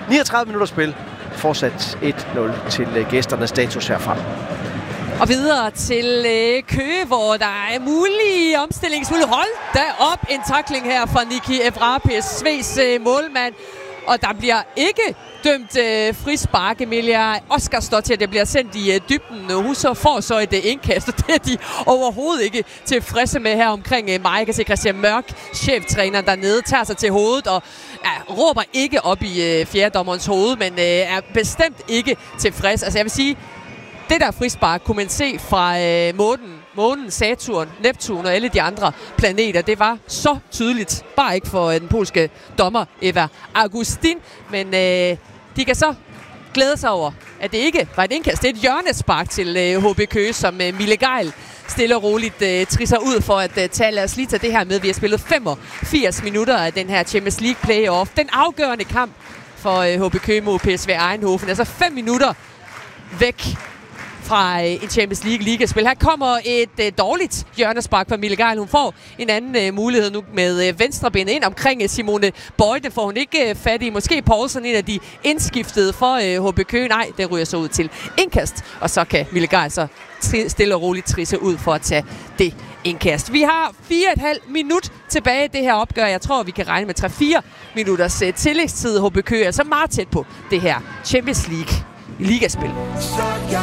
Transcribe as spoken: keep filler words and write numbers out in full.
niogtredive minutter spil. Fortsat et nul til gæsternes status herfra. Og videre til øh, Køge, hvor der er mulige omstillingsmuligheder. Hold da op, en tackling her fra Niki Evrapes, Sves øh, målmand. Og der bliver ikke dømt øh, frispark. Emilia Oscar står til, at det bliver sendt i øh, dybden. Hun så får så et øh, indkast, og det er de overhovedet ikke tilfredse med her omkring øh, mig. Jeg kan se Christian Mørk, cheftræneren dernede, tager sig til hovedet og ja, råber ikke op i øh, fjerdedommerens hoved, men øh, er bestemt ikke tilfreds. Altså jeg vil sige, det der frispark kunne man se fra øh, månen, månen, Saturn, Neptun og alle de andre planeter. Det var så tydeligt. Bare ikke for øh, den polske dommer Eva Augustin. Men øh, de kan så glæde sig over, at det ikke var et indkast. Det er et hjørnespark til øh, H B Køge, som øh, Mille Geil stille og roligt øh, trisser ud for at øh, tage. Lad os lige tage det her med. Vi har spillet femogfirs minutter af den her Champions League playoff. Den afgørende kamp for øh, H B Køge mod P S V Eindhoven. Altså fem minutter væk fra en Champions League ligaspil. Her kommer et øh, dårligt hjørnespark fra Mille Geil. Hun får en anden øh, mulighed nu med øh, venstrebenet ind omkring øh, Simone Bøjde. Får hun ikke øh, fat i. Måske Poulsen, en af de indskiftede for øh, H B Køge. Nej, det ryger så ud til indkast. Og så kan Mille Geil så stille og roligt trisse ud for at tage det indkast. Vi har fire og et halvt minut tilbage i det her opgør. Jeg tror, vi kan regne med tre fire minutters øh, tillægstid. H B Køge er så meget tæt på det her Champions League ligaspil.